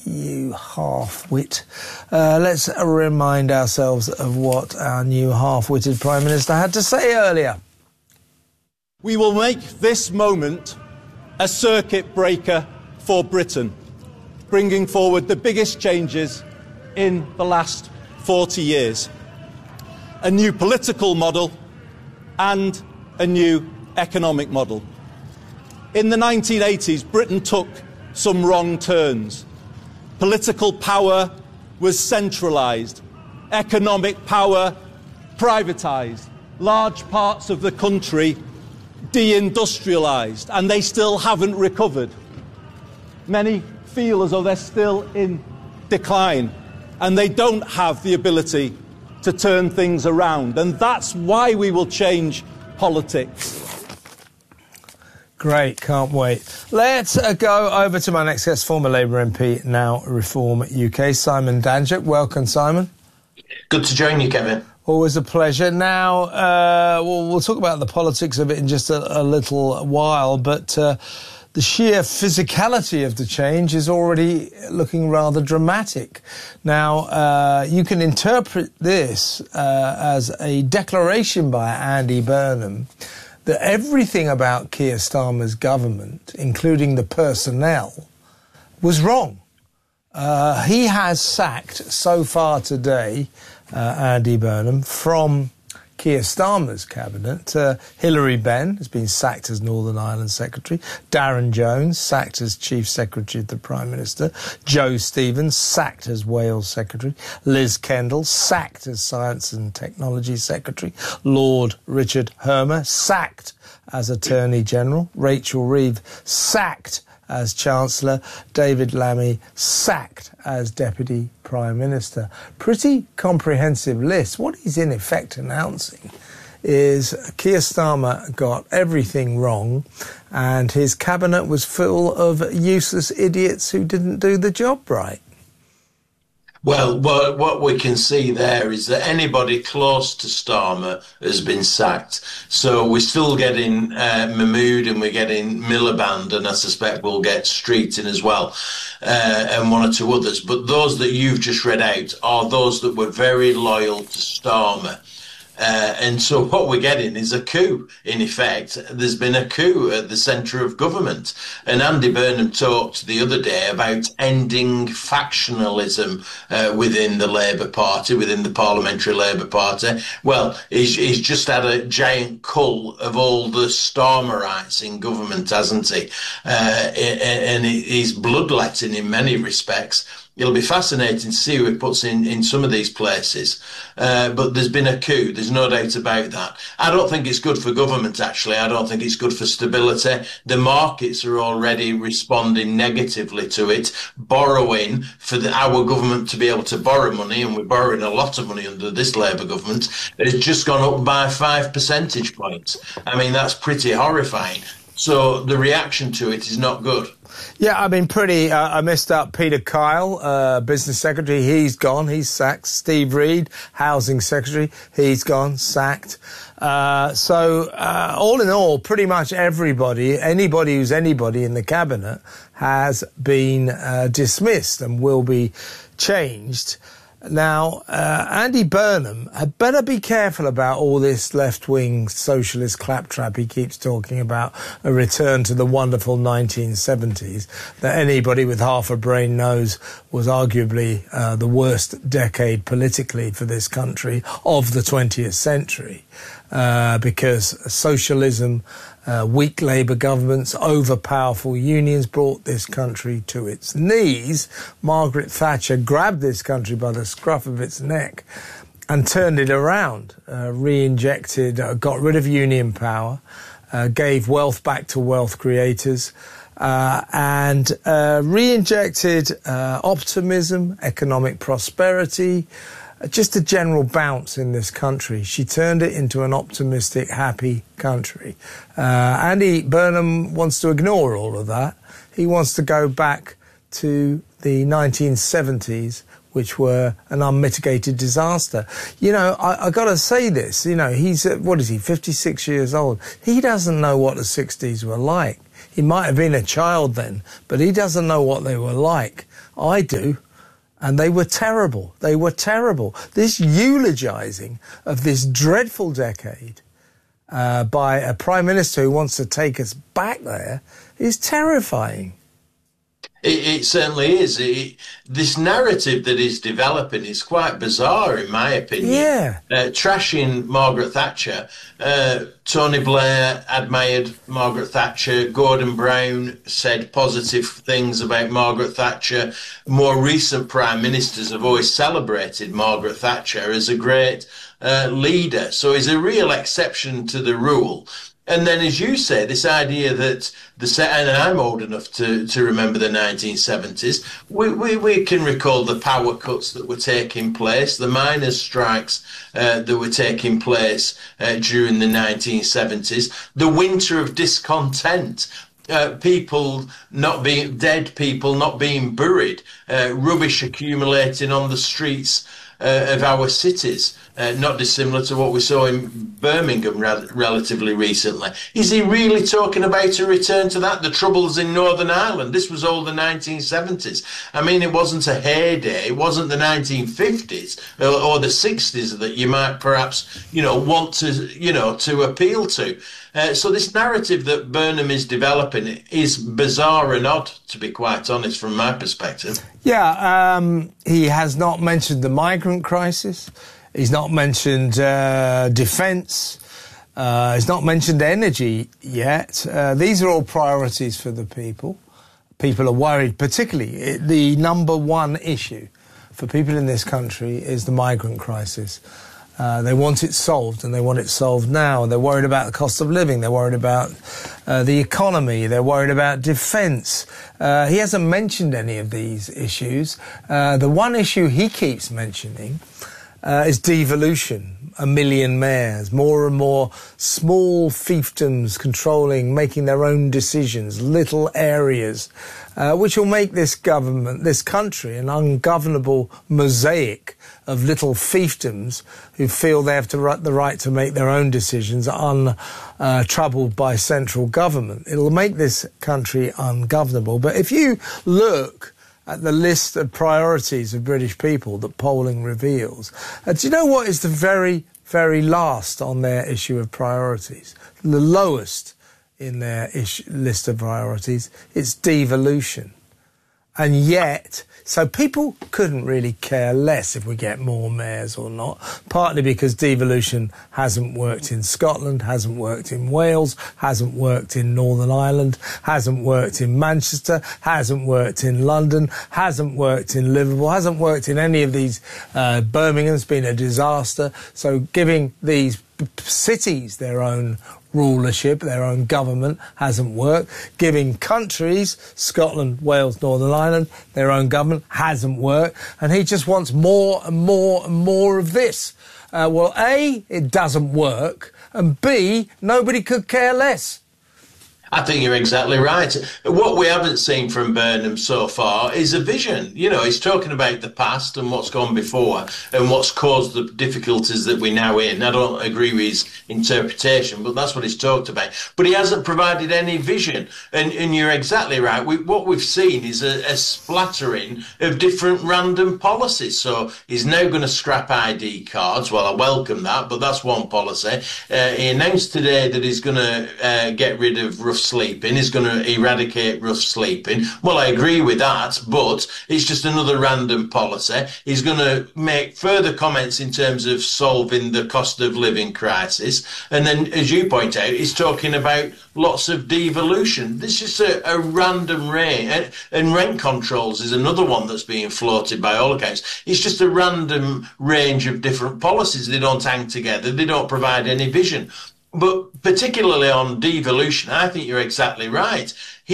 you half-wit. Let's remind ourselves of what our new half-witted Prime Minister had to say earlier. We will make this moment a circuit breaker for Britain, bringing forward the biggest changes in the last 40 years. A new political model and a new economic model. In the 1980s, Britain took some wrong turns. Political power was centralised, economic power privatised, large parts of the country deindustrialised, and they still haven't recovered. Many feel as though they're still in decline, and they don't have the ability to turn things around, and that's why we will change politics. Great, can't wait. Let's go over to my next guest, former Labour MP, now Reform UK, Simon Danczuk. Welcome, Simon. Good to join you, Kevin. Always a pleasure. Now, we'll talk about the politics of it in just a little while, but the sheer physicality of the change is already looking rather dramatic. Now, you can interpret this as a declaration by Andy Burnham that everything about Keir Starmer's government, including the personnel, was wrong. He has sacked, so far today, Andy Burnham, from Keir Starmer's cabinet. Hilary Benn has been sacked as Northern Ireland Secretary. Darren Jones, sacked as Chief Secretary of the Prime Minister. Joe Stevens, sacked as Wales Secretary. Liz Kendall, sacked as Science and Technology Secretary. Lord Richard Hermer, sacked as Attorney General. Rachel Reeves, sacked as Chancellor. David Lammy, sacked as Deputy Prime Minister. Pretty comprehensive list. What he's in effect announcing is Keir Starmer got everything wrong and his cabinet was full of useless idiots who didn't do the job right. Well, what we can see there is that anybody close to Starmer has been sacked. So we're still getting Mahmood and we're getting Miliband, and I suspect we'll get Street in as well, and one or two others. But those that you've just read out are those that were very loyal to Starmer. And so what we're getting is a coup, in effect. There's been a coup at the centre of government. And Andy Burnham talked the other day about ending factionalism within the Labour Party, within the Parliamentary Labour Party. Well, he's just had a giant cull of all the Starmerites in government, hasn't he? And he's bloodletting in many respects. It'll be fascinating to see who he puts in some of these places. But there's been a coup. There's no doubt about that. I don't think it's good for government, actually. I don't think it's good for stability. The markets are already responding negatively to it. Borrowing for our government to be able to borrow money, and we're borrowing a lot of money under this Labour government, has just gone up by 5 percentage points. I mean, that's pretty horrifying. So the reaction to it is not good. Yeah, I mean, I missed out Peter Kyle, Business Secretary. He's gone. He's sacked. Steve Reed, Housing Secretary. He's gone, sacked. So all in all, pretty much anybody who's anybody in the cabinet has been dismissed and will be changed. Now, Andy Burnham had better be careful about all this left-wing socialist claptrap he keeps talking about, a return to the wonderful 1970s, that anybody with half a brain knows was arguably the worst decade politically for this country of the 20th century, because socialism, weak Labour governments, over-powerful unions brought this country to its knees. Margaret Thatcher grabbed this country by the scruff of its neck and turned it around, re-injected, got rid of union power, gave wealth back to wealth creators, and re-injected optimism, economic prosperity, just a general bounce in this country. She turned it into an optimistic, happy country. Andy Burnham wants to ignore all of that. He wants to go back to the 1970s, which were an unmitigated disaster. You know, I got to say this, you know, he's, 56 years old. He doesn't know what the 60s were like. He might have been a child then, but he doesn't know what they were like. I do. And they were terrible. They were terrible. This eulogising of this dreadful decade by a Prime Minister who wants to take us back there is terrifying. It certainly is. This narrative that is developing is quite bizarre, in my opinion. Yeah. Trashing Margaret Thatcher. Tony Blair admired Margaret Thatcher. Gordon Brown said positive things about Margaret Thatcher. More recent prime ministers have always celebrated Margaret Thatcher as a great leader. So he's a real exception to the rule. And then, as you say, this idea that and I'm old enough to remember the 1970s, we can recall the power cuts that were taking place, the miners' strikes that were taking place during the 1970s, the winter of discontent. People not being dead, people not being buried, rubbish accumulating on the streets of our cities, not dissimilar to what we saw in Birmingham relatively recently. Is he really talking about a return to that? The troubles in Northern Ireland, this was all the 1970s. I mean, it wasn't a heyday, it wasn't the 1950s or the 60s that you might perhaps, want to, to appeal to. So this narrative that Burnham is developing is bizarre and odd, to be quite honest, from my perspective. Yeah, he has not mentioned the migrant crisis. He's not mentioned defence. He's not mentioned energy yet. These are all priorities for the people. People are worried, particularly the number one issue for people in this country is the migrant crisis. They want it solved, and they want it solved now. They're worried about the cost of living. They're worried about the economy. They're worried about defence. He hasn't mentioned any of these issues. The one issue he keeps mentioning is devolution. 1 million mayors, more and more small fiefdoms controlling, making their own decisions, little areas, which will make this country, an ungovernable mosaic of little fiefdoms who feel they have the right to make their own decisions, untroubled by central government. It'll make this country ungovernable. But if you look at the list of priorities of British people that polling reveals, do you know what is the very, very last on their issue of priorities? The lowest in their list of priorities, it's devolution. And yet, so people couldn't really care less if we get more mayors or not, partly because devolution hasn't worked in Scotland, hasn't worked in Wales, hasn't worked in Northern Ireland, hasn't worked in Manchester, hasn't worked in London, hasn't worked in Liverpool, hasn't worked in any of these. Birmingham's been a disaster. So giving these cities their own rulership, their own government, hasn't worked. Giving countries, Scotland, Wales, Northern Ireland, their own government, hasn't worked. And he just wants more and more and more of this. Well, A, it doesn't work, and B, nobody could care less. I think you're exactly right. What we haven't seen from Burnham so far is a vision. He's talking about the past and what's gone before and what's caused the difficulties that we're now in. I don't agree with his interpretation, but that's what he's talked about. But he hasn't provided any vision. And you're exactly right. What we've seen is a splattering of different random policies. So he's now going to scrap ID cards. Well, I welcome that, but that's one policy. He announced today that he's going to get rid of rough sleeping, is going to eradicate rough sleeping. Well, I agree with that, but it's just another random policy. He's going to make further comments in terms of solving the cost of living crisis. And then, as you point out, he's talking about lots of devolution. This is a random range. And rent controls is another one that's being floated by all accounts. It's just a random range of different policies. They don't hang together. They don't provide any vision. But particularly on devolution, I think you're exactly right.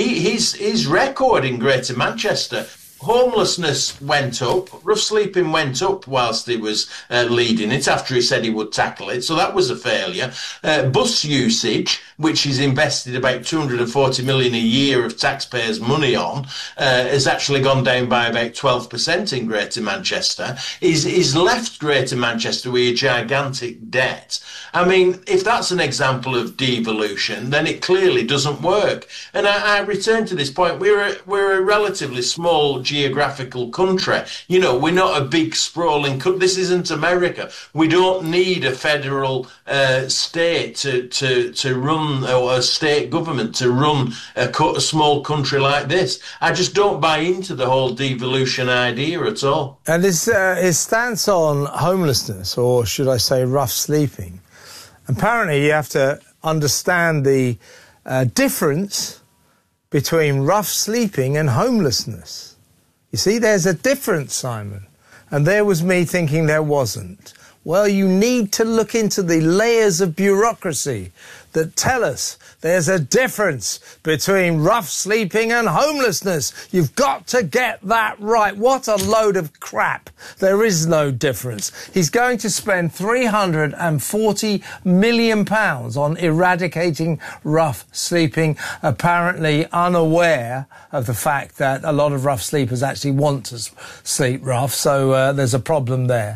His record in Greater Manchester, homelessness went up, rough sleeping went up whilst he was leading it after he said he would tackle it. So that was a failure. Bus usage, which he's invested about 240 million a year of taxpayers' money on, has actually gone down by about 12% in Greater Manchester. He's left Greater Manchester with a gigantic debt. I mean, if that's an example of devolution, then it clearly doesn't work. And I return to this point. We're a relatively small geographical country. You know, we're not a big sprawling country. This isn't America. We don't need a federal state to run, or a state government to run a small country like this. I just don't buy into the whole devolution idea at all. And his stance on homelessness, or should I say rough sleeping, apparently you have to understand the difference between rough sleeping and homelessness. You see, there's a difference, Simon. And there was me thinking there wasn't. Well, you need to look into the layers of bureaucracy that tell us there's a difference between rough sleeping and homelessness. You've got to get that right. What a load of crap. There is no difference. He's going to spend £340 million on eradicating rough sleeping, apparently unaware of the fact that a lot of rough sleepers actually want to sleep rough, so there's a problem there.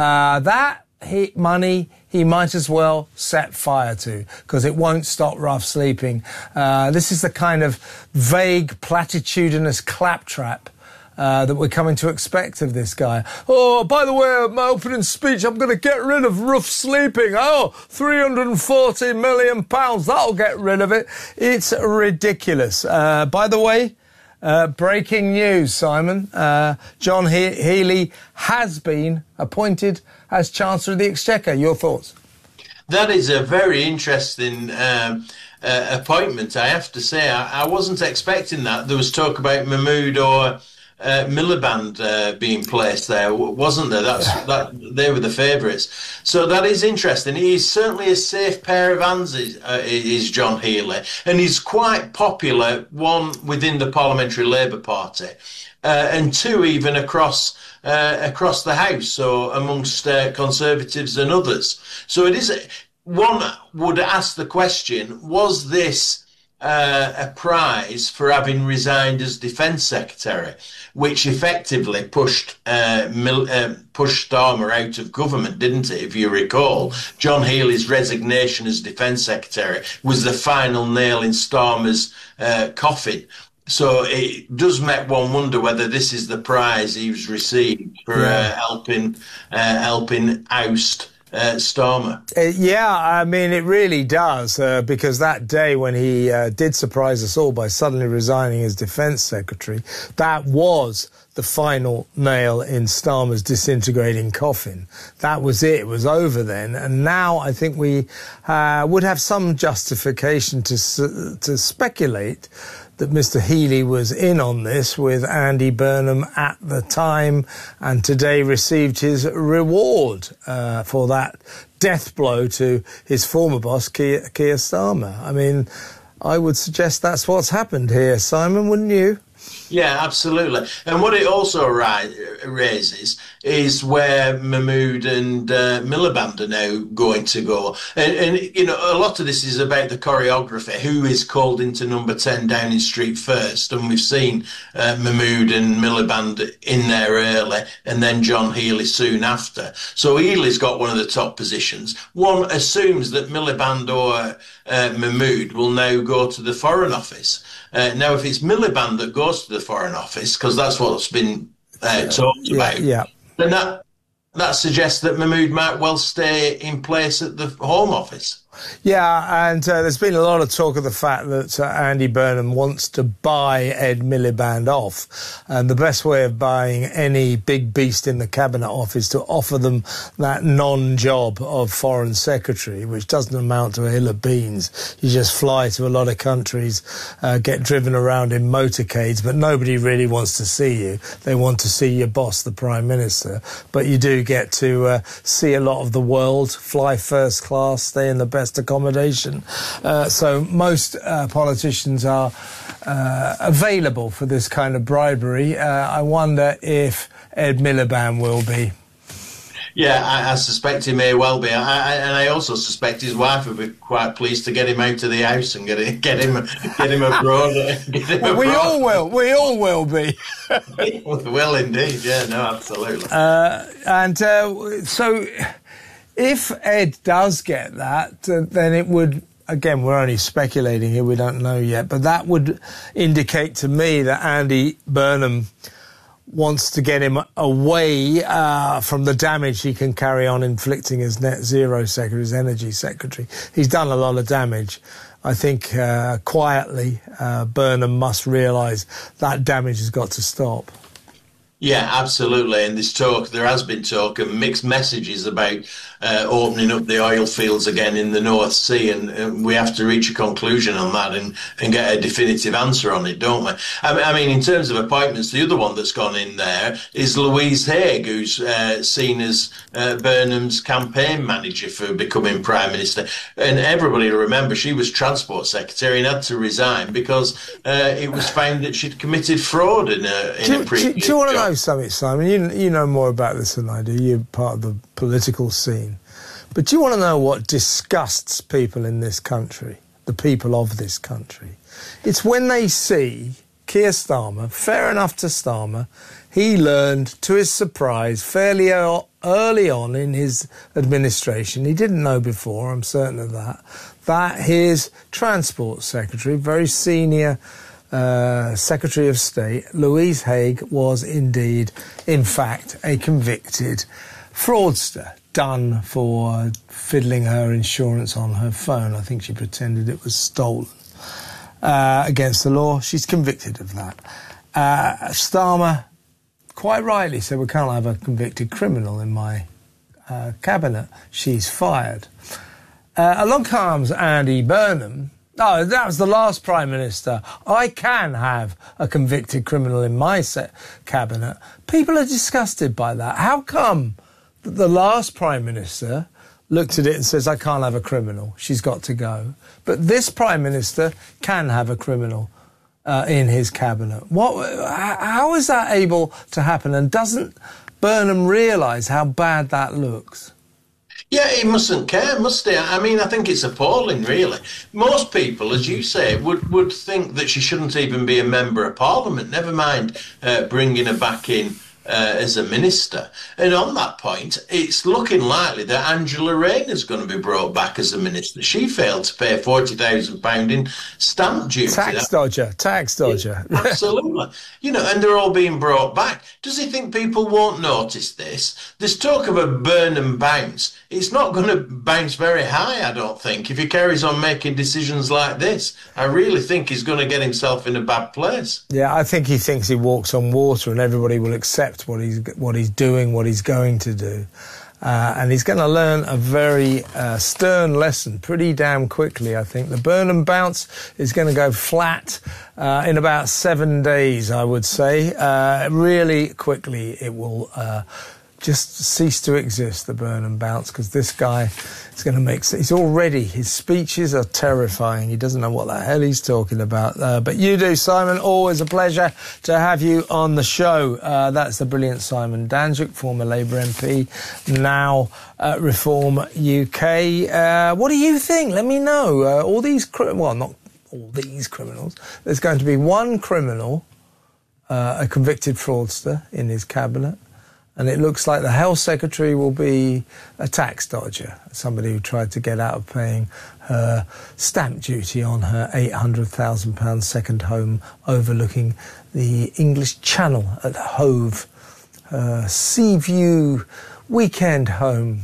Money he might as well set fire to, because it won't stop rough sleeping. This is the kind of vague, platitudinous claptrap that we're coming to expect of this guy. Oh, by the way, my opening speech, I'm going to get rid of rough sleeping. Oh, £340 million, that'll get rid of it. It's ridiculous. By the way, breaking news, Simon. John Healey has been appointed as Chancellor of the Exchequer. Your thoughts? That is a very interesting appointment, I have to say. I wasn't expecting that. There was talk about Mahmood or Miliband being placed there, wasn't there? They were the favourites. So that is interesting. He's certainly a safe pair of hands, is John Healey, and he's quite popular, one, within the Parliamentary Labour Party, and two, even across the House, so amongst Conservatives and others. So it is, one would ask the question, was this a prize for having resigned as Defence Secretary, which effectively pushed Starmer out of government, didn't it? If you recall, John Healey's resignation as Defence Secretary was the final nail in Starmer's coffin. So it does make one wonder whether this is the prize he's received for helping oust Starmer. Yeah, I mean, it really does, because that day when he did surprise us all by suddenly resigning as Defence Secretary, that was the final nail in Starmer's disintegrating coffin. That was it. It was over then. And now I think we would have some justification to speculate that Mr. Healey was in on this with Andy Burnham at the time, and today received his reward for that death blow to his former boss, Keir Starmer. I mean, I would suggest that's what's happened here, Simon, wouldn't you? Yeah, absolutely. And what it also raises is where Mahmood and Miliband are now going to go. And, you know, a lot of this is about the choreography, who is called into number 10 Downing Street first. And we've seen Mahmood and Miliband in there early, and then John Healey soon after. So Healey's got one of the top positions. One assumes that Miliband or Mahmood will now go to the Foreign Office. Now, if it's Miliband that goes to the Foreign Office, because that's what's been talked about, then that suggests that Mahmood might well stay in place at the Home Office. Yeah, and there's been a lot of talk of the fact that Andy Burnham wants to buy Ed Miliband off. And the best way of buying any big beast in the Cabinet Office is to offer them that non-job of Foreign Secretary, which doesn't amount to a hill of beans. You just fly to a lot of countries, get driven around in motorcades, but nobody really wants to see you. They want to see your boss, the Prime Minister. But you do get to see a lot of the world, fly first class, stay in the best accommodation. So most politicians are available for this kind of bribery. I wonder if Ed Miliband will be. Yeah, I suspect he may well be. And I also suspect his wife would be quite pleased to get him out of the house and get him abroad. Well, we all will be. Well, indeed. Yeah, no, absolutely. So if Ed does get that, then it would, again, we're only speculating here, we don't know yet, but that would indicate to me that Andy Burnham wants to get him away from the damage he can carry on inflicting as net zero secretary, as energy secretary. He's done a lot of damage. I think quietly Burnham must realise that damage has got to stop. Yeah, absolutely. And there has been talk and mixed messages about opening up the oil fields again in the North Sea, and we have to reach a conclusion on that and get a definitive answer on it, don't we? I mean, in terms of appointments, the other one that's gone in there is Louise Haigh, who's seen as Burnham's campaign manager for becoming Prime Minister. And everybody will remember she was Transport Secretary and had to resign because it was found that she'd committed fraud in a previous Do you want to job. know something, Simon? You know more about this than I do. You're part of the political scene. But do you want to know what disgusts people in this country, the people of this country? It's when they see Keir Starmer, fair enough to Starmer, he learned, to his surprise, fairly early on in his administration, he didn't know before, I'm certain of that his Transport Secretary, very senior Secretary of State, Louise Haigh, was indeed, in fact, a convicted fraudster, done for fiddling her insurance on her phone. I think she pretended it was stolen against the law. She's convicted of that. Starmer, quite rightly, said, we can't have a convicted criminal in my cabinet. She's fired. Along comes Andy Burnham. Oh, that was the last Prime Minister. I can have a convicted criminal in my cabinet. People are disgusted by that. How come the last Prime Minister looked at it and says, I can't have a criminal, she's got to go. But this Prime Minister can have a criminal in his cabinet. How is that able to happen? And doesn't Burnham realise how bad that looks? Yeah, he mustn't care, must he? I mean, I think it's appalling, really. Most people, as you say, would think that she shouldn't even be a member of Parliament, never mind bringing her back in as a minister. And on that point, it's looking likely that Angela Rayner is going to be brought back as a minister. She failed to pay £40,000 in stamp duty. Tax dodger. Yeah, absolutely. You know, and they're all being brought back. Does he think people won't notice this? There's talk of a Burnham bounce. It's not going to bounce very high, I don't think, if he carries on making decisions like this. I really think he's going to get himself in a bad place. Yeah, I think he thinks he walks on water and everybody will accept what he's doing, what he's going to do. And he's going to learn a very stern lesson pretty damn quickly, I think. The Burnham bounce is going to go flat in about 7 days, I would say. Really quickly it will just cease to exist, the Burnham bounce, because this guy is going to make... his speeches are terrifying. He doesn't know what the hell he's talking about. But you do, Simon. Always a pleasure to have you on the show. That's the brilliant Simon Danczuk, former Labour MP, now Reform UK. What do you think? Let me know. All these... well, not all these criminals. There's going to be one criminal, a convicted fraudster in his cabinet. And it looks like the Health Secretary will be a tax dodger, somebody who tried to get out of paying her stamp duty on her £800,000 second home overlooking the English Channel at Hove, Sea View weekend home.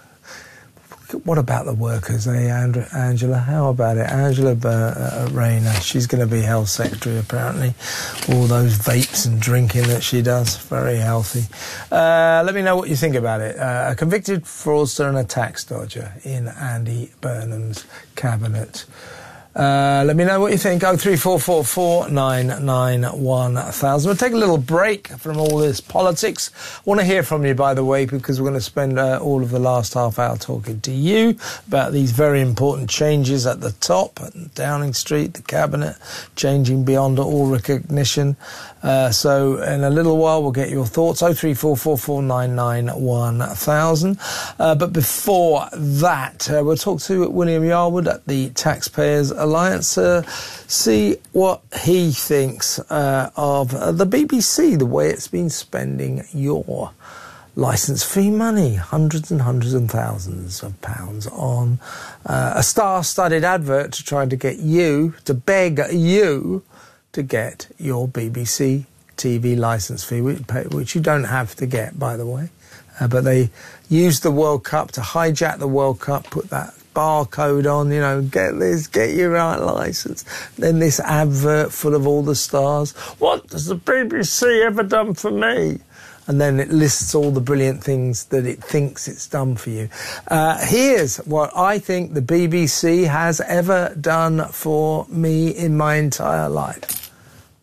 What about the workers, Angela? How about it? Angela Rayner, she's going to be Health Secretary, apparently. All those vapes and drinking that she does, very healthy. Let me know what you think about it. A convicted fraudster and a tax dodger in Andy Burnham's cabinet. Let me know what you think. 03444 991 1000. We'll take a little break from all this politics. I want to hear from you, by the way, because we're going to spend all of the last half hour talking to you about these very important changes at the top, at Downing Street, the cabinet, changing beyond all recognition. So in a little while, we'll get your thoughts. 03444 991 1000. But before that, we'll talk to William Yarwood at the Taxpayers Alliance, see what he thinks of the BBC, the way it's been spending your licence fee money, hundreds and hundreds and thousands of pounds on a star-studded advert to try to get you, to beg you to get your BBC TV license fee, which you don't have to get, by the way. But they used the World Cup to hijack the World Cup, put that barcode on, you know, get your right license. Then this advert full of all the stars. What has the BBC ever done for me? And then it lists all the brilliant things that it thinks it's done for you. Here's what I think the BBC has ever done for me in my entire life.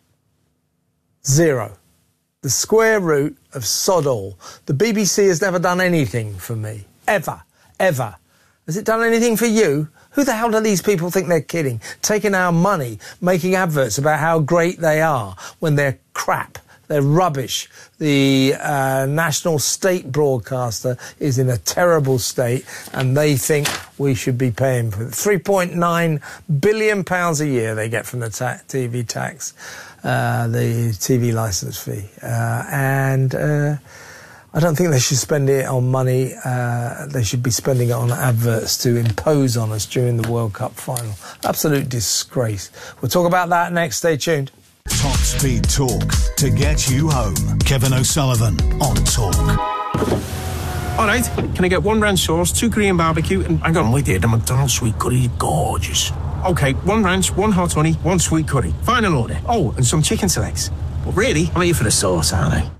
0. The square root of sod all. The BBC has never done anything for me. Ever. Ever. Has it done anything for you? Who the hell do these people think they're kidding? Taking our money, making adverts about how great they are when they're crap. They're rubbish. The national state broadcaster is in a terrible state, and they think we should be paying for it. £3.9 billion a year they get from the TV tax, the TV licence fee. And I don't think they should spend it on money. They should be spending it on adverts to impose on us during the World Cup final. Absolute disgrace. We'll talk about that next. Stay tuned. Top Speed Talk to get you home. Kevin O'Sullivan on Talk. All right, can I get 1 ranch sauce, 2 Korean barbecue, and hang on, wait here, the McDonald's sweet curry is gorgeous. OK, 1 ranch, 1 hot honey, 1 sweet curry. Final order. Oh, and some chicken selects. But really, I'm here for the sauce, aren't I?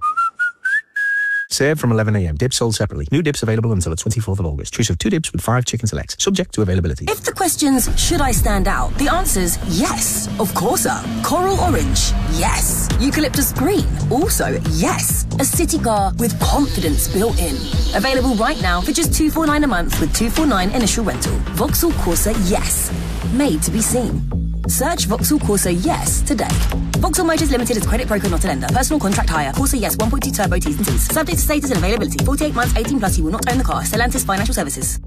Served from 11 a.m. Dips sold separately. New dips available until the 24th of August. Choose of 2 dips with 5 chicken selects. Subject to availability. If the question's, should I stand out? The answer's yes. Of course, Coral orange? Yes. Eucalyptus green? Also, yes. A city car with confidence built in. Available right now for just $249 a month with $249 initial rental. Vauxhall Corsa Yes. Made to be seen. Search Vauxhall Corsa Yes today. Vauxhall Motors Limited is credit broker, not a lender. Personal contract hire. Corsa Yes 1.2 turbo T's and C's. Subject to status and availability. 48 months, 18 plus. You will not own the car. Stellantis Financial Services.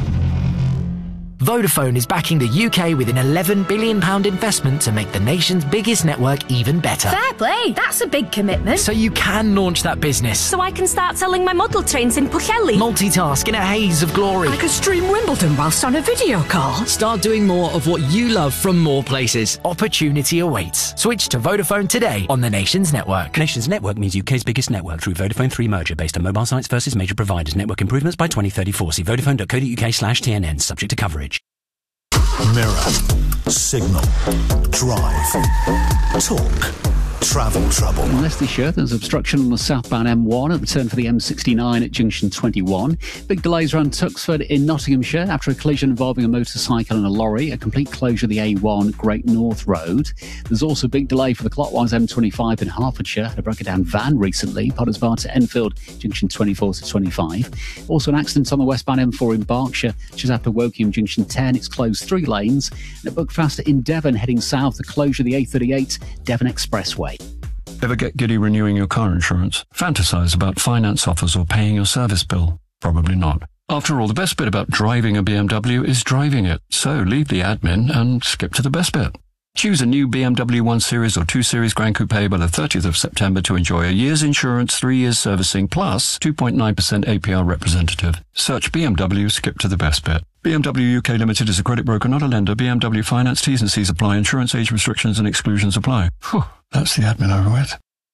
Vodafone is backing the UK with an £11 billion investment to make the nation's biggest network even better. Fair play, that's a big commitment. So you can launch that business. So I can start selling my model trains in Pwllheli. Multitask in a haze of glory. I could stream Wimbledon whilst on a video call. Start doing more of what you love from more places. Opportunity awaits. Switch to Vodafone today on the nation's network. Nation's network means UK's biggest network through Vodafone 3 merger based on mobile sites versus major providers. Network improvements by 2034. See vodafone.co.uk/TNN. Subject to coverage. Mirror, Signal, Drive, Talk, Travel Trouble. In Leicestershire, there's obstruction on the southbound M1 at the turn for the M69 at junction 21. Big delays around Tuxford in Nottinghamshire after a collision involving a motorcycle and a lorry. A complete closure of the A1 Great North Road. There's also a big delay for the clockwise M25 in Hertfordshire. A broken down van recently, Potters Bar to Enfield, junction 24 to 25. Also an accident on the westbound M4 in Berkshire, just after Wokingham junction 10. It's closed 3 lanes. And a Buckfast in Devon heading south, the closure of the A38 Devon Expressway. Ever get giddy renewing your car insurance? Fantasize about finance offers or paying your service bill? Probably not. After all, the best bit about driving a BMW is driving it. So leave the admin and skip to the best bit. Choose a new BMW 1 Series or 2 Series Grand Coupe by the 30th of September to enjoy a year's insurance, 3 years servicing, plus 2.9% APR representative. Search BMW, skip to the best bit. BMW UK Limited is a credit broker, not a lender. BMW Finance, T's and C's apply. Insurance age restrictions and exclusions apply. Whew, that's the admin over with.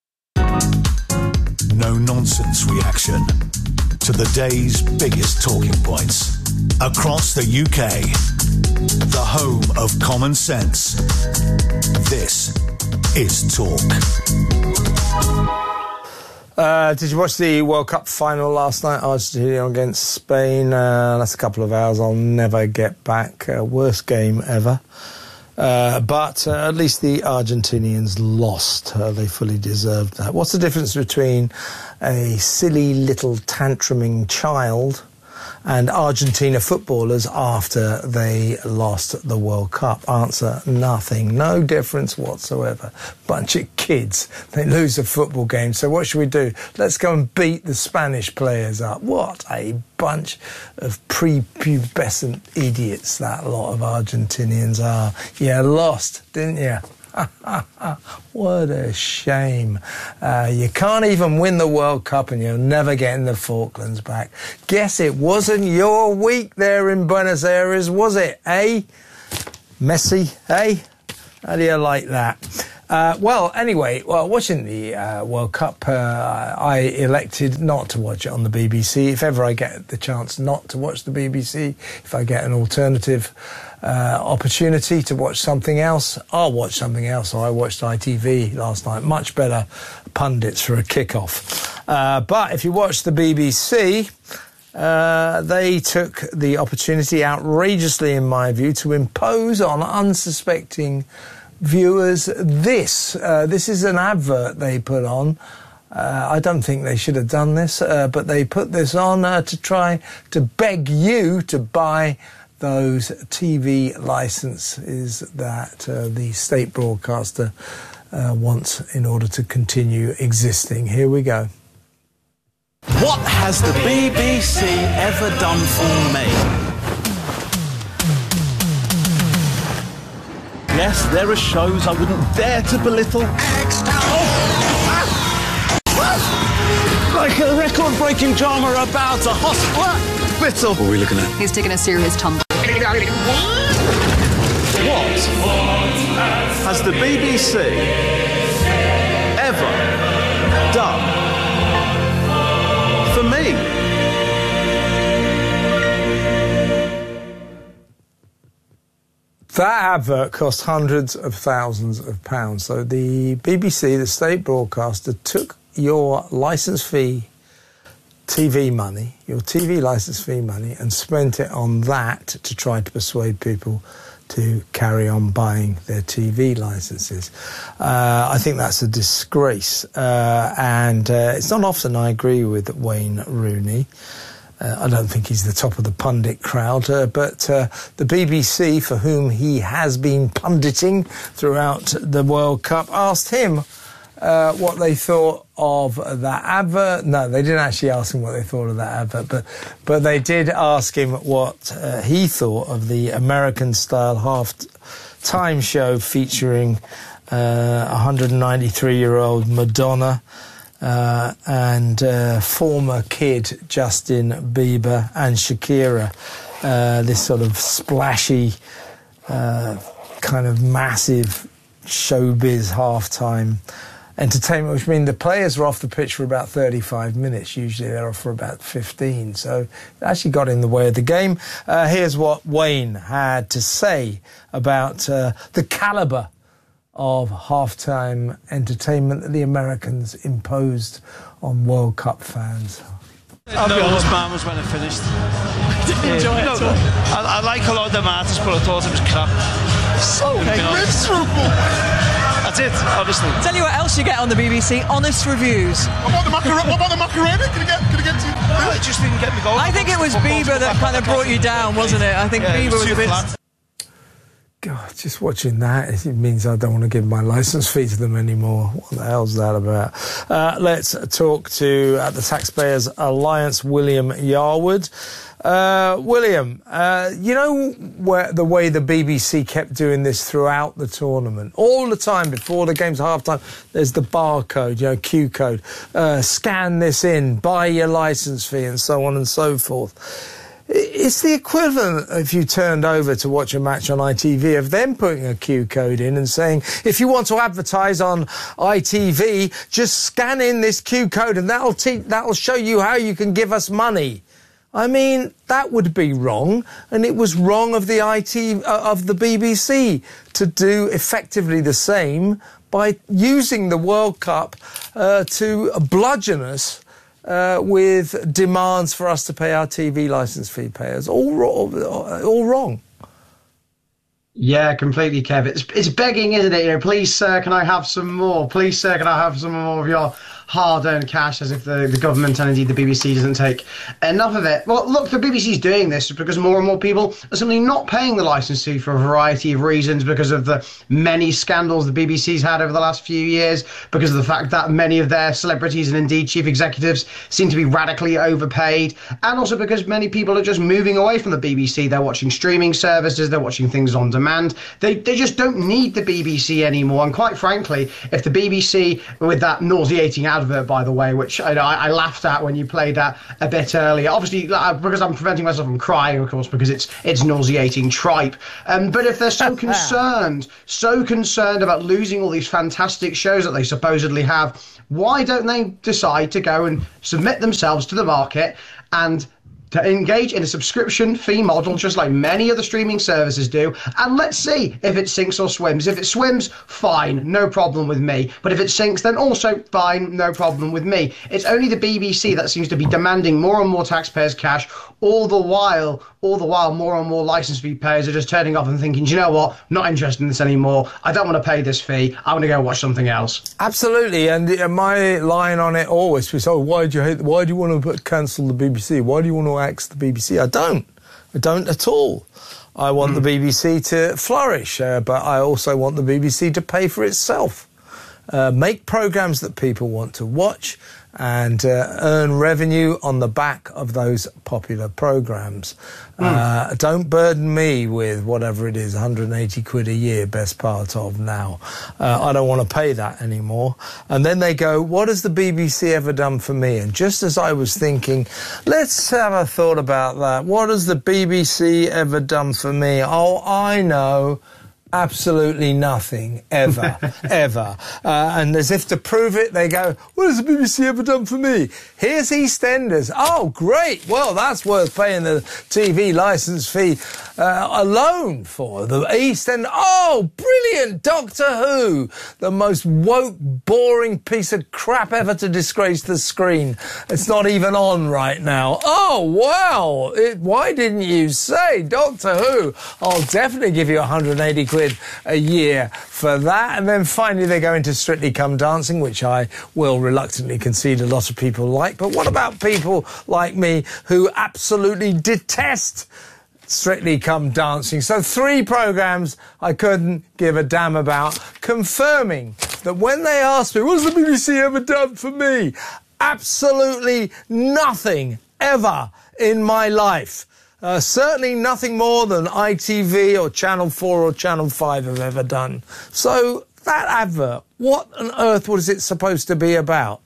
No-nonsense reaction to the day's biggest talking points. Across the UK, the home of common sense. This is Talk. Did you watch the World Cup final last night? Argentina against Spain. That's a couple of hours I'll never get back. Worst game ever. But at least the Argentinians lost. They fully deserved that. What's the difference between a silly little tantruming child and Argentina footballers after they lost the World Cup? Answer, nothing. No difference whatsoever. Bunch of kids. They lose a football game. So what should we do? Let's go and beat the Spanish players up. What a bunch of prepubescent idiots that lot of Argentinians are. You lost, didn't you? What a shame. You can't even win the World Cup and you're never getting the Falklands back. Guess it wasn't your week there in Buenos Aires, was it, eh? Messi, eh? How do you like that? Anyway, watching the World Cup, I elected not to watch it on the BBC. If ever I get the chance not to watch the BBC, if I get an alternative opportunity to watch something else, I'll watch something else. So I watched ITV last night. Much better pundits for a kick-off. But if you watch the BBC, they took the opportunity, outrageously in my view, to impose on unsuspecting viewers this. This is an advert they put on. I don't think they should have done this, but they put this on to try to beg you to buy those TV licenses that the state broadcaster wants in order to continue existing. Here we go. What has the BBC ever done for me? Yes, there are shows I wouldn't dare to belittle. Like a record-breaking drama about a hospital. What are we looking at? He's taking a serious tumble. What has the BBC ever done for me? That advert cost hundreds of thousands of pounds. So the BBC, the state broadcaster, took your licence fee TV money, your TV licence fee money, and spent it on that to try to persuade people to carry on buying their TV licences. I think that's a disgrace. And it's not often I agree with Wayne Rooney. I don't think he's the top of the pundit crowd, but the BBC, for whom he has been punditing throughout the World Cup, asked him what they thought of that advert. No, they didn't actually ask him what they thought of that advert, but they did ask him what he thought of the American-style half-time show featuring 193-year-old Madonna, and former kid Justin Bieber and Shakira. This sort of splashy, kind of massive showbiz halftime entertainment, which means the players were off the pitch for about 35 minutes. Usually they're off for about 15. So it actually got in the way of the game. Here's what Wayne had to say about the calibre of halftime entertainment that the Americans imposed on World Cup fans. I'll be honest, man, was when it finished. Didn't enjoy it at all. I like a lot of them artists, but I thought it was crap. So miserable. I did, honestly. Tell you what else you get on the BBC, honest reviews. What about the macaroni? Can I get to? No, it just didn't get me going. I think it was Bieber that kind of brought you down, wasn't it? I think Bieber was a bit... God, just watching that, it means I don't want to give my licence fee to them anymore. What the hell's that about? Let's talk to the Taxpayers Alliance, William Yarwood. William, you know the way the BBC kept doing this throughout the tournament? All the time, before the game's half-time, there's the barcode, Q code. Scan this in, buy your licence fee, and so on and so forth. It's the equivalent if you turned over to watch a match on ITV of them putting a Q code in and saying, if you want to advertise on ITV, just scan in this Q code and that'll show you how you can give us money. I mean, that would be wrong, and it was wrong of the of the BBC to do effectively the same by using the World Cup to bludgeon us with demands for us to pay our TV licence fee payers. All wrong. Yeah, completely, Kev. It's begging, isn't it? Please, sir, can I have some more? Please, sir, can I have some more of your hard-earned cash, as if the government and indeed the BBC doesn't take enough of it. Well, look, the BBC's doing this because more and more people are simply not paying the licence fee for a variety of reasons, because of the many scandals the BBC's had over the last few years, because of the fact that many of their celebrities and indeed chief executives seem to be radically overpaid, and also because many people are just moving away from the BBC. They're watching streaming services, they're watching things on demand. They just don't need the BBC anymore, and quite frankly, if the BBC, with that nauseating advert, by the way, which I laughed at when you played that a bit earlier. Obviously, because I'm preventing myself from crying, of course, because it's nauseating tripe. But if they're so concerned about losing all these fantastic shows that they supposedly have, why don't they decide to go and submit themselves to the market and to engage in a subscription fee model, just like many other streaming services do, and let's see if it sinks or swims. If it swims, fine, no problem with me. But if it sinks, then also fine, no problem with me. It's only the BBC that seems to be demanding more and more taxpayers' cash, all the while more and more license fee payers are just turning off and thinking, do you know what, not interested in this anymore, I don't want to pay this fee, I want to go watch something else. Absolutely, and my line on it always was, why do you want to cancel the BBC? Why do you want to axe the BBC? I don't at all. I want the BBC to flourish, but I also want the BBC to pay for itself. Make programmes that people want to watch and earn revenue on the back of those popular programmes. Don't burden me with whatever it is, 180 quid a year, best part of now. I don't want to pay that anymore. And then they go, what has the BBC ever done for me? And just as I was thinking, let's have a thought about that. What has the BBC ever done for me? Oh, I know. Absolutely nothing, ever, ever. And as if to prove it, they go, what has the BBC ever done for me? Here's EastEnders. Oh, great. Well, that's worth paying the TV licence fee alone for. The EastEnders. Oh, brilliant. Doctor Who. The most woke, boring piece of crap ever to disgrace the screen. It's not even on right now. Oh, wow. Why didn't you say Doctor Who? I'll definitely give you 180 quid a year for that. And then finally they go into Strictly Come Dancing, which I will reluctantly concede a lot of people like. But what about people like me who absolutely detest Strictly Come Dancing? So 3 programmes I couldn't give a damn about, confirming that when they asked me, what's the BBC ever done for me? Absolutely nothing ever in my life. Certainly nothing more than ITV or Channel 4 or Channel 5 have ever done. So that advert, what on earth was it supposed to be about?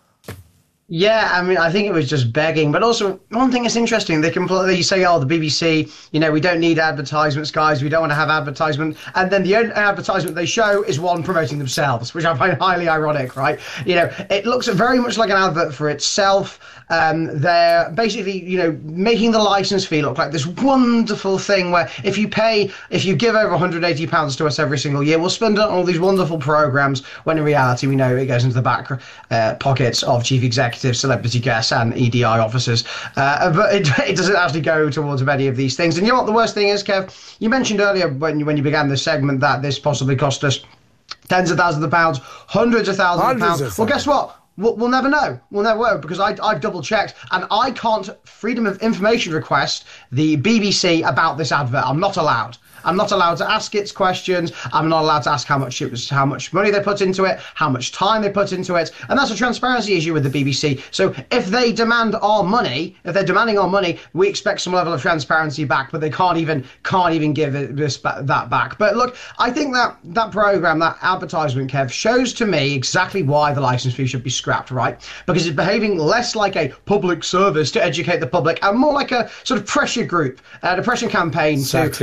Yeah, I mean, I think it was just begging. But also, one thing that's interesting, they say, oh, the BBC, we don't need advertisements, guys. We don't want to have advertisement. And then the only advertisement they show is one promoting themselves, which I find highly ironic, right? It looks very much like an advert for itself. They're basically, making the license fee look like this wonderful thing where if you give over £180 to us every single year, we'll spend it on all these wonderful programmes, when in reality we know it goes into the back pockets of chief executives, celebrity guests and EDI officers. But it doesn't actually go towards many of these things. And you know what the worst thing is, Kev? You mentioned earlier when you began this segment that this possibly cost us tens of thousands of pounds, hundreds of thousands of pounds. Well, guess what? We'll never know. We'll never know, because I've double-checked, and I can't freedom of information request the BBC about this advert. I'm not allowed. I'm not allowed to ask its questions. I'm not allowed to ask how much money they put into it, how much time they put into it, and that's a transparency issue with the BBC. So if they demand our money, if they're demanding our money, we expect some level of transparency back, but they can't even give that back. But look, I think that programme, that advertisement, Kev, shows to me exactly why the licence fee should be scrapped, right? Because it's behaving less like a public service to educate the public and more like a sort of pressure group, depression campaign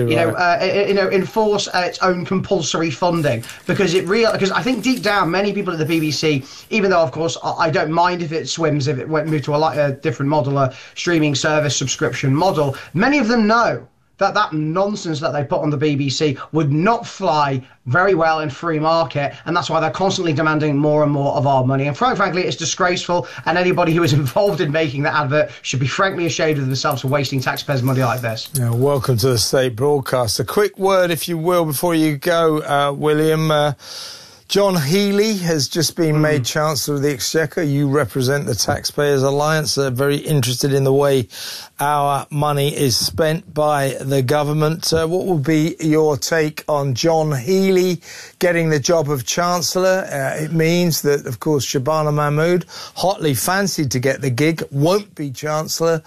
to enforce its own compulsory funding, because I think deep down many people at the BBC, even though of course I don't mind if it swims, if it moved to a different model, a streaming service subscription model, many of them know that nonsense that they put on the BBC would not fly very well in free market, and that's why they're constantly demanding more and more of our money. And frankly, it's disgraceful, and anybody who is involved in making that advert should be frankly ashamed of themselves for wasting taxpayers' money like this. Yeah, welcome to the State Broadcast. A quick word, if you will, before you go, William. John Healey has just been made Chancellor of the Exchequer. You represent the Taxpayers Alliance. They're very interested in the way our money is spent by the government. What will be your take on John Healey getting the job of Chancellor? It means that, of course, Shabana Mahmood, hotly fancied to get the gig, won't be Chancellor.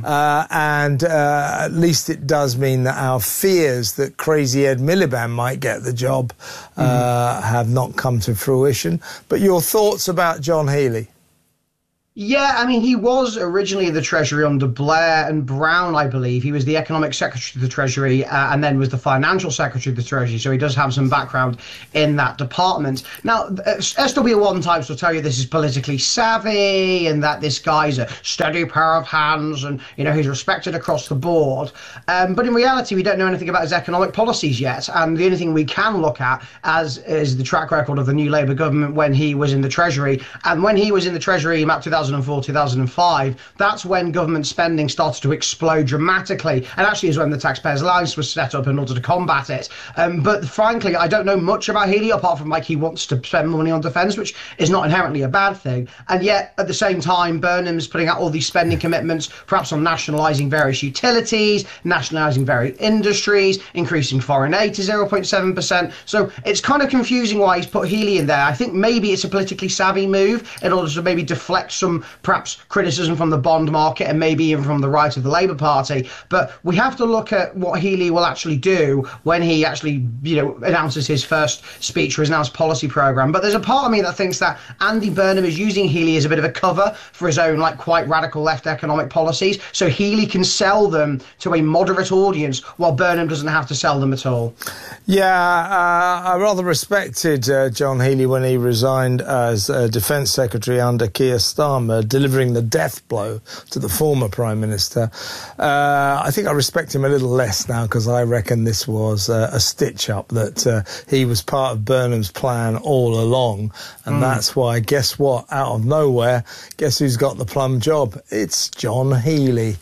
And at least it does mean that our fears that crazy Ed Miliband might get the job have not not come to fruition. But your thoughts about John Healey? Yeah, I mean, he was originally the Treasury under Blair and Brown, I believe. He was the Economic Secretary of the Treasury and then was the Financial Secretary of the Treasury, so he does have some background in that department. Now, SW1 types will tell you this is politically savvy and that this guy's a steady pair of hands and, you know, he's respected across the board. But in reality, we don't know anything about his economic policies yet, and the only thing we can look at is the track record of the new Labour government when he was in the Treasury. And when he was in the Treasury in about 2004, 2005, that's when government spending started to explode dramatically, and actually is when the Taxpayers Alliance was set up in order to combat it. But frankly, I don't know much about Healey apart from like he wants to spend money on defence, which is not inherently a bad thing. And yet at the same time, Burnham's putting out all these spending commitments, perhaps on nationalising various utilities, nationalising various industries, increasing foreign aid to 0.7%. So it's kind of confusing why he's put Healey in there. I think maybe it's a politically savvy move in order to maybe deflect some perhaps criticism from the bond market and maybe even from the right of the Labour Party. But we have to look at what Healey will actually do when he actually, you know, announces his first speech or his announced policy programme. But there's a part of me that thinks that Andy Burnham is using Healey as a bit of a cover for his own, like, quite radical left economic policies, so Healey can sell them to a moderate audience while Burnham doesn't have to sell them at all. Yeah, I rather respected John Healey when he resigned as Defence Secretary under Keir Starmer, delivering the death blow to the former Prime Minister. I think I respect him a little less now because I reckon this was a stitch-up, that he was part of Burnham's plan all along, and that's why, guess what, out of nowhere, guess who's got the plum job? It's John Healey.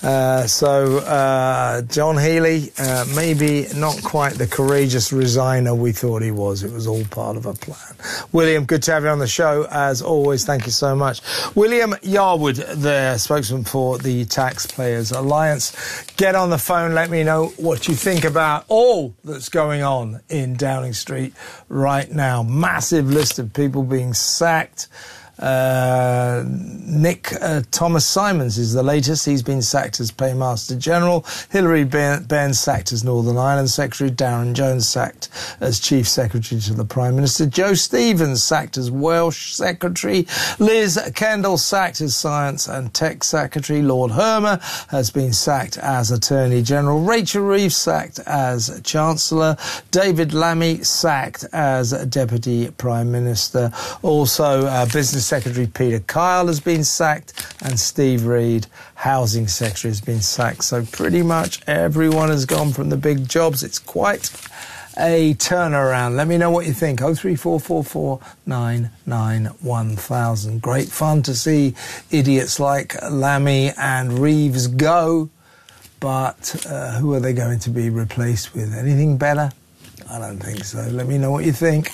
John Healey, maybe not quite the courageous resigner we thought he was. It was all part of a plan. William, good to have you on the show, as always. Thank you so much. William Yarwood, the spokesman for the Taxpayers Alliance. Get on the phone, let me know what you think about all that's going on in Downing Street right now. Massive list of people being sacked. Nick Thomas Simons is the latest. He's been sacked as Paymaster General. Hilary Benn sacked as Northern Ireland Secretary. Darren Jones sacked as Chief Secretary to the Prime Minister. Joe Stevens sacked as Welsh Secretary. Liz Kendall sacked as Science and Tech Secretary. Lord Hermer has been sacked as Attorney General. Rachel Reeves sacked as Chancellor. David Lammy sacked as Deputy Prime Minister. Also, Business Secretary Peter Kyle has been sacked, and Steve Reid, Housing Secretary, has been sacked. So pretty much everyone has gone from the big jobs. It's quite a turnaround. Let me know what you think. 03444991000. Great fun to see idiots like Lammy and Reeves go, but who are they going to be replaced with? Anything better? I don't think so. Let me know what you think.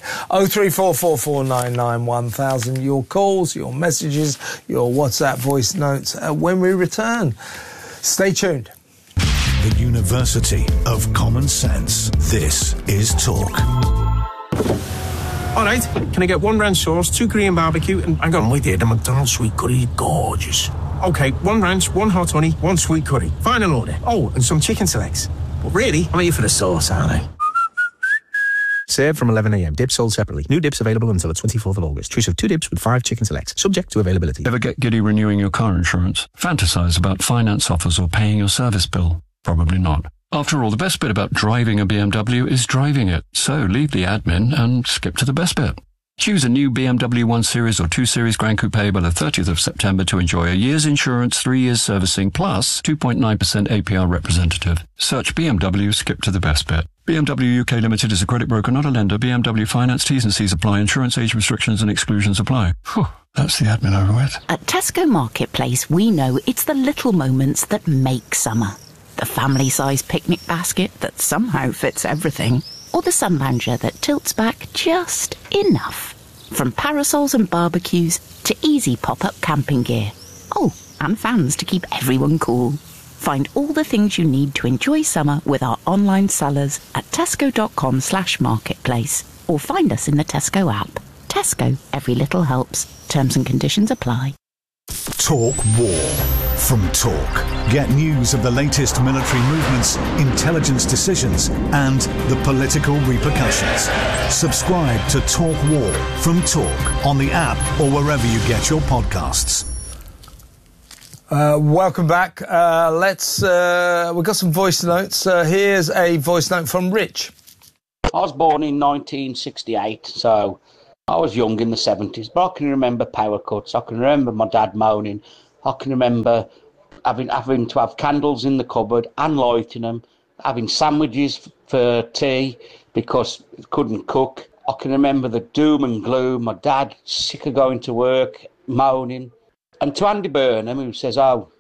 03444991000. Your calls, your messages, your WhatsApp voice notes when we return. Stay tuned. The University of Common Sense. This is Talk. All right, can I get 1 ranch sauce, 2 Korean barbecue, and hang on, wait there, the McDonald's sweet curry, gorgeous. Okay, 1 ranch, 1 hot honey, 1 sweet curry. Final order. Oh, and some chicken selects. But really, I'm here for the sauce, aren't I? Served from 11 a.m. Dips sold separately. New dips available until the 24th of August. Choose of 2 dips with 5 chicken selects. Subject to availability. Ever get giddy renewing your car insurance? Fantasize about finance offers or paying your service bill? Probably not. After all, the best bit about driving a BMW is driving it. So leave the admin and skip to the best bit. Choose a new BMW 1 Series or 2 Series Grand Coupe by the 30th of September to enjoy a year's insurance, 3 years servicing, plus 2.9% APR representative. Search BMW, skip to the best bit. BMW UK Limited is a credit broker, not a lender. BMW Finance, T's and C's apply. Insurance age restrictions and exclusions apply. Whew, that's the admin over with. At Tesco Marketplace, we know it's the little moments that make summer. The family-sized picnic basket that somehow fits everything. Or the sun lounger that tilts back just enough. From parasols and barbecues to easy pop-up camping gear. Oh, and fans to keep everyone cool. Find all the things you need to enjoy summer with our online sellers at tesco.com/marketplace. Or find us in the Tesco app. Tesco, every little helps. Terms and conditions apply. Talk War. from Talk. Get news of the latest military movements, intelligence decisions, and the political repercussions. Subscribe to Talk War from Talk on the app or wherever you get your podcasts. Welcome back. We've got some voice notes. Here's a voice note from Rich. I was born in 1968, so I was young in the 70s, but I can remember power cuts. I can remember my dad moaning. I can remember having to have candles in the cupboard and lighting them, having sandwiches for tea because I couldn't cook. I can remember the doom and gloom, my dad sick of going to work, moaning. And to Andy Burnham, who says,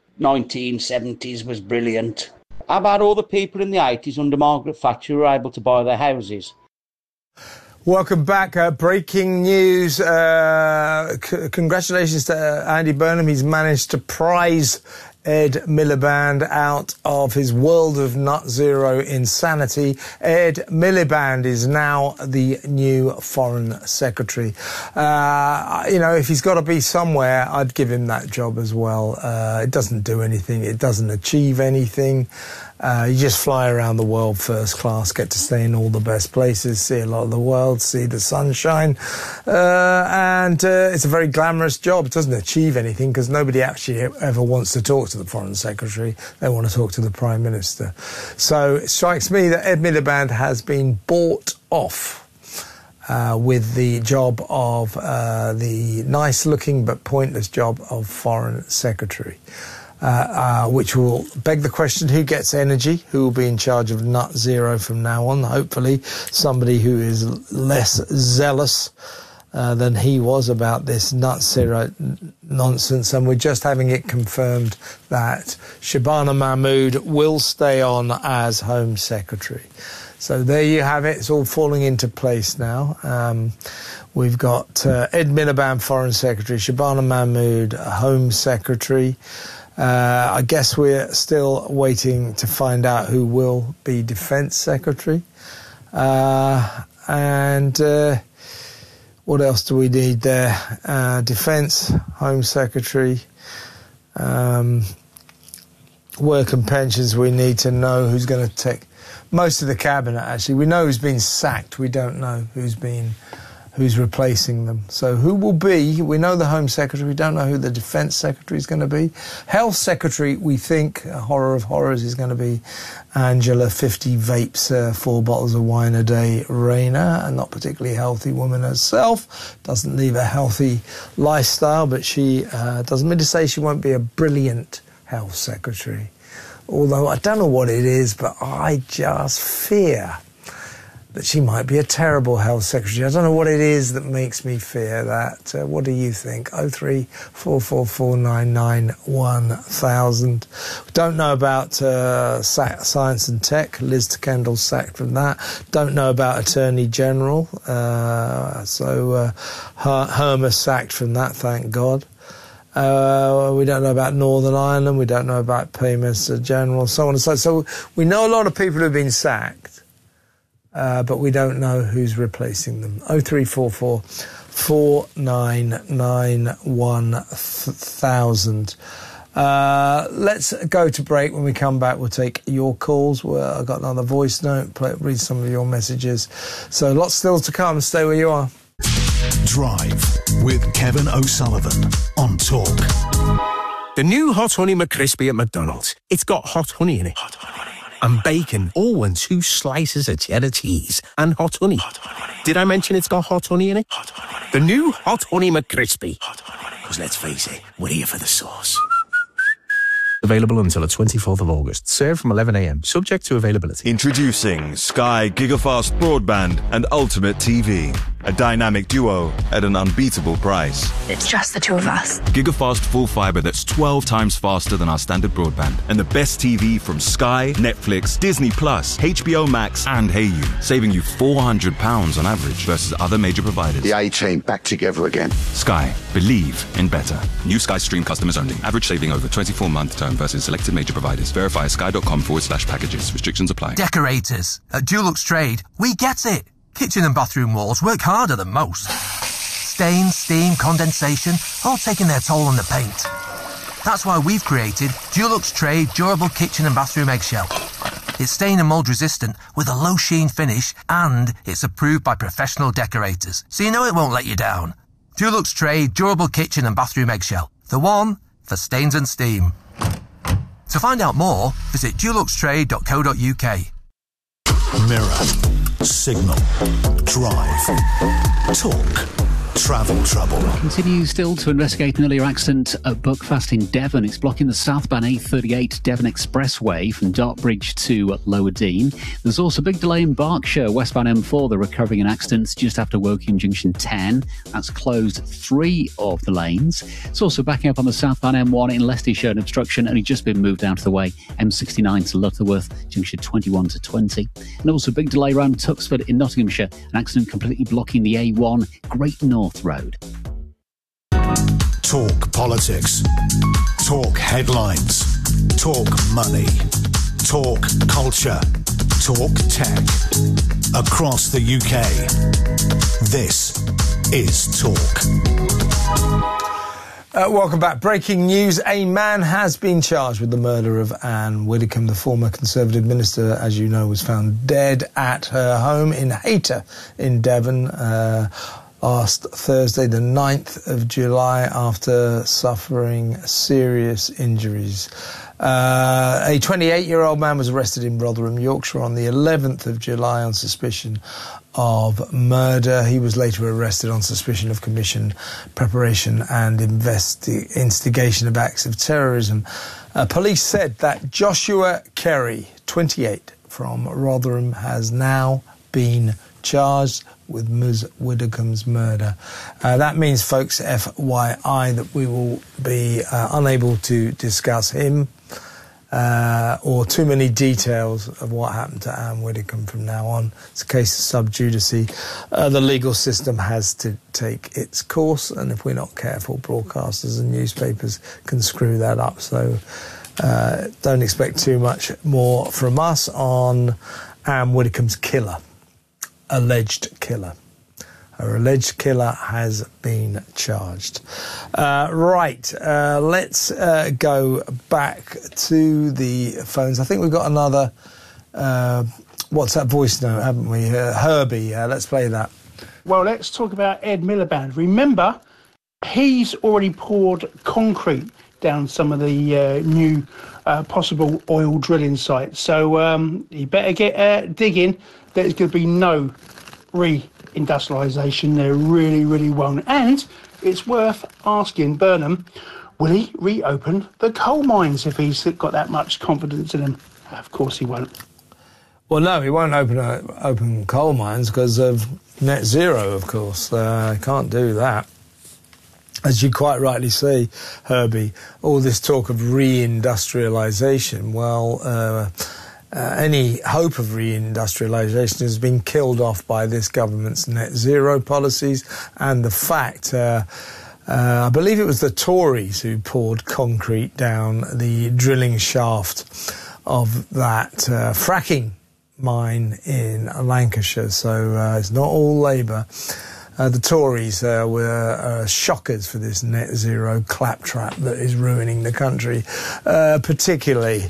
1970s was brilliant. How about all the people in the 80s under Margaret Thatcher who were able to buy their houses? Welcome back. Breaking news. Congratulations to Andy Burnham. He's managed to prize Ed Miliband out of his world of nut zero insanity. Ed Miliband is now the new Foreign Secretary. If he's got to be somewhere, I'd give him that job as well. It doesn't do anything. It doesn't achieve anything. You just fly around the world first class, get to stay in all the best places, see a lot of the world, see the sunshine. And it's a very glamorous job. It doesn't achieve anything because nobody actually ever wants to talk to the Foreign Secretary. They want to talk to the Prime Minister. So it strikes me that Ed Miliband has been bought off with the job of the nice-looking but pointless job of Foreign Secretary. Which will beg the question, who gets energy? Who will be in charge of nut zero from now on? Hopefully somebody who is less zealous than he was about this nut zero nonsense. And we're just having it confirmed that Shabana Mahmood will stay on as Home Secretary. So there you have it. It's all falling into place now. We've got Ed Miliband, Foreign Secretary, Shabana Mahmood, Home Secretary. I guess we're still waiting to find out who will be Defence Secretary. And what else do we need there? Defence, Home Secretary, work and pensions. We need to know who's going to take most of the cabinet, actually. We know who's been sacked. We don't know who's replacing them. So who will be? We know the Home Secretary. We don't know who the Defence Secretary is going to be. Health Secretary, we think, a horror of horrors, is going to be Angela 50 vapes, 4 bottles of wine a day Rayner, a not particularly healthy woman herself. Doesn't leave a healthy lifestyle, but she doesn't mean to say she won't be a brilliant Health Secretary. Although I don't know what it is, but I just fear that she might be a terrible Health Secretary. I don't know what it is that makes me fear that. What do you think? 03444991000. We don't know about Science and Tech. Liz Kendall sacked from that. Don't know about Attorney General. Herma sacked from that, thank God. We don't know about Northern Ireland. We don't know about Prime Minister General, so on and so on. So we know a lot of people who have been sacked. But we don't know who's replacing them. 0344 4991000. Let's go to break. When we come back, we'll take your calls. I've got another voice note, read some of your messages. So lots still to come. Stay where you are. Drive with Kevin O'Sullivan on Talk. The new Hot Honey McCrispy at McDonald's. It's got hot honey in it. Hot honey. And bacon. Oh, and 2 slices of cheddar cheese. And hot honey. Did I mention it's got hot honey in it? Hot honey. The new Hot Honey McCrispy. Hot honey. Because let's face it, we're here for the sauce. Available until the 24th of August. Served from 11 a.m. Subject to availability. Introducing Sky Gigafast Broadband and Ultimate TV. A dynamic duo at an unbeatable price. It's just the two of us. Gigafast full fibre that's 12 times faster than our standard broadband. And the best TV from Sky, Netflix, Disney+, HBO Max and Hayu. Saving you £400 on average versus other major providers. The A-Team back together again. Sky. Believe in better. New Sky Stream customers only. Average saving over 24-month term versus selected major providers. Verify sky.com/packages. Restrictions apply. Decorators. At Dulux Trade, we get it. Kitchen and bathroom walls work harder than most. Stains, steam, condensation, all taking their toll on the paint. That's why we've created Dulux Trade Durable Kitchen and Bathroom Eggshell. It's stain and mould resistant with a low sheen finish, and it's approved by professional decorators, so you know it won't let you down. Dulux Trade Durable Kitchen and Bathroom Eggshell. The one for stains and steam. To find out more, visit duluxtrade.co.uk. Mirror, signal, drive, talk, travel trouble. Continues still to investigate an earlier accident at Buckfast in Devon. It's blocking the southbound A38 Devon Expressway from Dartbridge to Lower Dean. There's also a big delay in Berkshire, westbound M4. They're recovering an accident just after Woking Junction 10. That's closed 3 of the lanes. It's also backing up on the southbound M1 in Leicestershire, an obstruction only just been moved out of the way. M69 to Lutterworth, Junction 21 to 20. And also a big delay around Tuxford in Nottinghamshire. An accident completely blocking the A1 Great North Road. Talk politics. Talk headlines. Talk money. Talk culture. Talk tech. Across the UK. This is Talk. Welcome back. Breaking news. A man has been charged with the murder of Anne Widdecombe. The former Conservative minister, as you know, was found dead at her home in Hayter in Devon last Thursday, the 9th of July, after suffering serious injuries. A 28-year-old man was arrested in Rotherham, Yorkshire on the 11th of July on suspicion of murder. He was later arrested on suspicion of commission, preparation and instigation of acts of terrorism. Police said that Joshua Kerry, 28, from Rotherham, has now been charged with Ms Widdecombe's murder. That means, folks, FYI, that we will be unable to discuss him or too many details of what happened to Anne Widdecombe from now on. It's a case of sub judice. The legal system has to take its course, and if we're not careful, broadcasters and newspapers can screw that up. So don't expect too much more from us on Anne Widdecombe's killer. Alleged killer. Her alleged killer has been charged. Let's go back to the phones. I think we've got another WhatsApp voice note, haven't we? Herbie, let's play that. Well, let's talk about Ed Miliband. Remember, he's already poured concrete down some of the new possible oil drilling sites. So you better get digging. There's going to be no re-industrialisation. There really, really won't. And it's worth asking Burnham, will he reopen the coal mines if he's got that much confidence in them? Of course he won't. Well, no, he won't open coal mines because of net zero, of course. Can't do that. As you quite rightly say, Herbie, all this talk of re-industrialisation, well, any hope of re-industrialisation has been killed off by this government's net zero policies and the fact, I believe it was the Tories who poured concrete down the drilling shaft of that fracking mine in Lancashire. So it's not all Labour. The Tories were shockers for this net zero claptrap that is ruining the country, particularly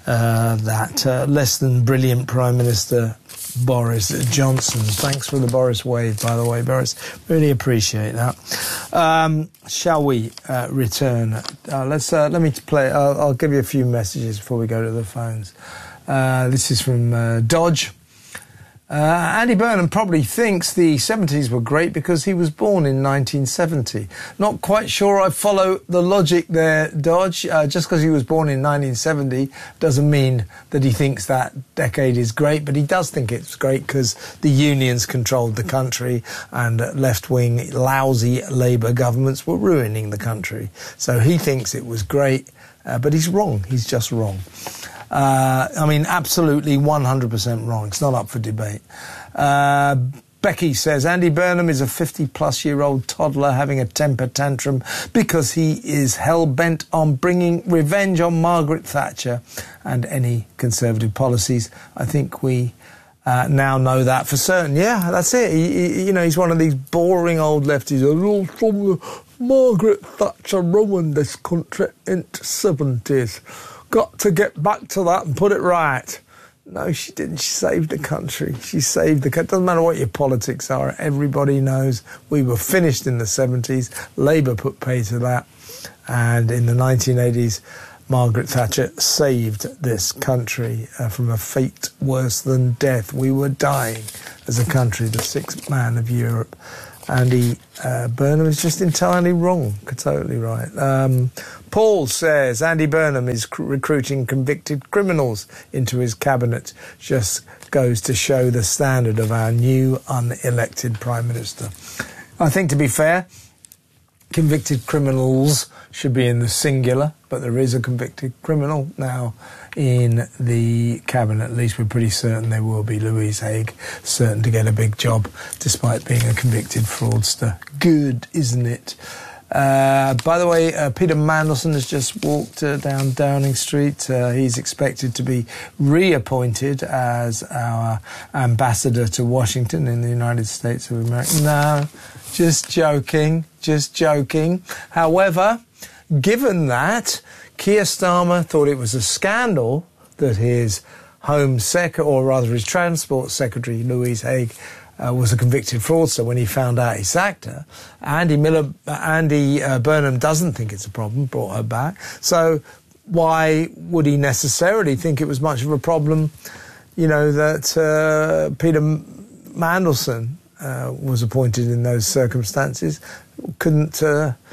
that less than brilliant Prime Minister Boris Johnson. Thanks for the Boris wave, by the way, Boris. Really appreciate that. Shall we return? Let me play. I'll give you a few messages before we go to the phones. This is from Dodge. Andy Burnham probably thinks the 70s were great because he was born in 1970. Not quite sure I follow the logic there, Dodge. Just because he was born in 1970 doesn't mean that he thinks that decade is great, but he does think it's great because the unions controlled the country and left-wing, lousy Labour governments were ruining the country. So he thinks it was great, but he's wrong. He's just wrong. Absolutely 100% wrong. It's not up for debate. Becky says, Andy Burnham is a 50-plus-year-old toddler having a temper tantrum because he is hell-bent on bringing revenge on Margaret Thatcher and any Conservative policies. I think we now know that for certain. Yeah, that's it. He's one of these boring old lefties. Margaret Thatcher ruined this country in the 70s. Got to get back to that and put it right. No, she didn't. She saved the country. She saved the country. Doesn't matter what your politics are. Everybody knows we were finished in the 70s. Labour put pay to that. And in the 1980s, Margaret Thatcher saved this country from a fate worse than death. We were dying as a country, the sixth man of Europe. Andy Burnham is just entirely wrong, totally right. Paul says Andy Burnham is recruiting convicted criminals into his cabinet. Just goes to show the standard of our new unelected Prime Minister. I think, to be fair, convicted criminals should be in the singular, but there is a convicted criminal now in the cabinet. At least we're pretty certain there will be. Louise Haigh, certain to get a big job despite being a convicted fraudster. Good, isn't it? By the way, Peter Mandelson has just walked down Downing Street. He's expected to be reappointed as our ambassador to Washington in the United States of America. No, just joking, just joking. However, given that Keir Starmer thought it was a scandal that his Home Secretary, or rather his Transport Secretary, Louise Haigh, was a convicted fraudster when he found out he sacked her. Andy Burnham doesn't think it's a problem, brought her back. So why would he necessarily think it was much of a problem, you know, that Peter Mandelson was appointed in those circumstances? Couldn't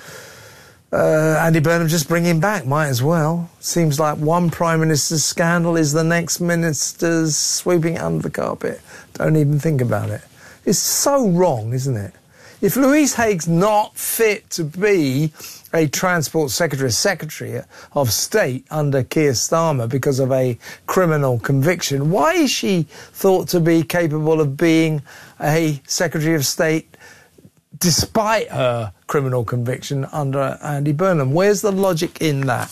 Andy Burnham just bring him back? Might as well. Seems like one Prime Minister's scandal is the next minister's sweeping it under the carpet. Don't even think about it. It's so wrong, isn't it? If Louise Haig's not fit to be a Transport Secretary, Secretary of State under Keir Starmer because of a criminal conviction, why is she thought to be capable of being a Secretary of State despite her criminal conviction under Andy Burnham? Where's the logic in that?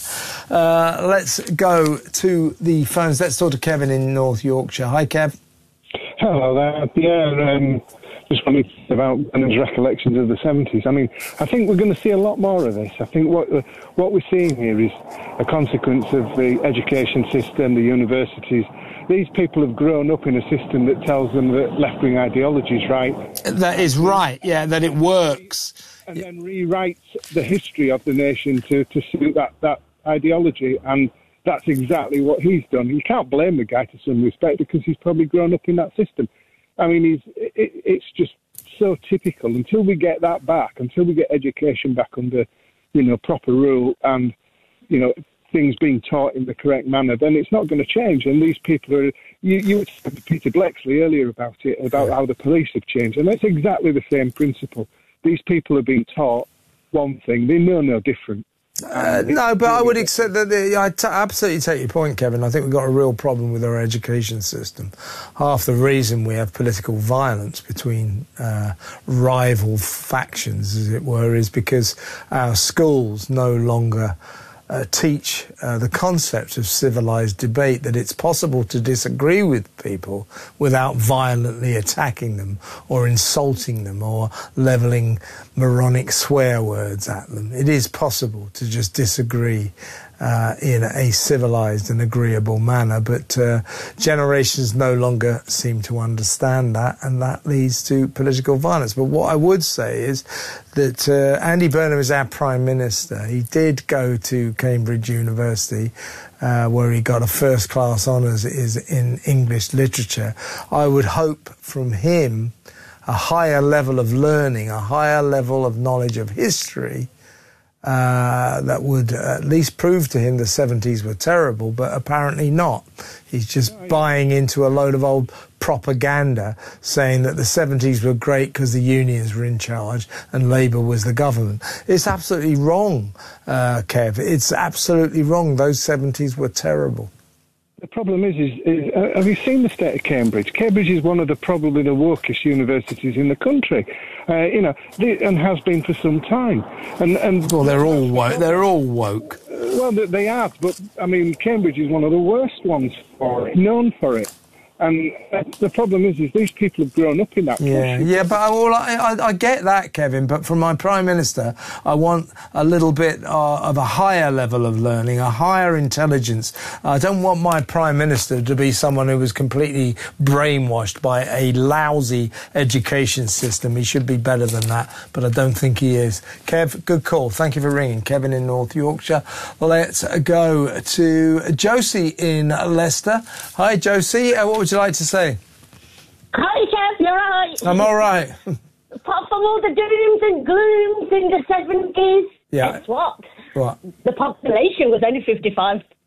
Let's go to the phones. Let's talk to Kevin in North Yorkshire. Hi, Kev. Hello there. Yeah, just wanted about Burnham's recollections of the 70s. I mean, I think we're going to see a lot more of this. I think what we're seeing here is a consequence of the education system, the universities. These people have grown up in a system that tells them that left-wing ideology is right. That is right, yeah, that it works. And then rewrites the history of the nation to suit that ideology, and that's exactly what he's done. You can't blame the guy to some respect because he's probably grown up in that system. I mean, it's just so typical. Until we get that back, until we get education back under, proper rule and, things being taught in the correct manner, then it's not going to change. And these people are, you were talking to Peter Blexley earlier about how the police have changed. And that's exactly the same principle. These people are being taught one thing. They know no different. No, but I would accept that. I absolutely take your point, Kevin. I think we've got a real problem with our education system. Half the reason we have political violence between rival factions, as it were, is because our schools no longer teach the concept of civilised debate, that it's possible to disagree with people without violently attacking them or insulting them or levelling moronic swear words at them. It is possible to just disagree in a civilised and agreeable manner, but generations no longer seem to understand that, and that leads to political violence. But what I would say is that Andy Burnham is our Prime Minister. He did go to Cambridge University, where he got a first-class honours in English literature. I would hope from him a higher level of learning, a higher level of knowledge of history, that would at least prove to him the 70s were terrible, but apparently not. He's just buying into a load of old propaganda saying that the 70s were great because the unions were in charge and Labour was the government. It's absolutely wrong, Kev. It's absolutely wrong. Those 70s were terrible. The problem is have you seen the state of Cambridge? Cambridge is one of probably the wokest universities in the country, and has been for some time. And well, they're all woke. They're all woke. Well, they are, but I mean, Cambridge is one of the worst ones for it, known for it. And the problem is these people have grown up in that pressure. Yeah, but I get that, Kevin, but from my Prime Minister, I want a little bit of a higher level of learning, a higher intelligence. I don't want my Prime Minister to be someone who was completely brainwashed by a lousy education system. He should be better than that, but I don't think he is. Kev, good call. Thank you for ringing. Kevin in North Yorkshire. Let's go to Josie in Leicester. Hi, Josie. What would you like to say? Hi, Kev, you're right. I'm all right. Apart from all the dooms and glooms in the 70s, Yeah. guess what? What? The population was only 55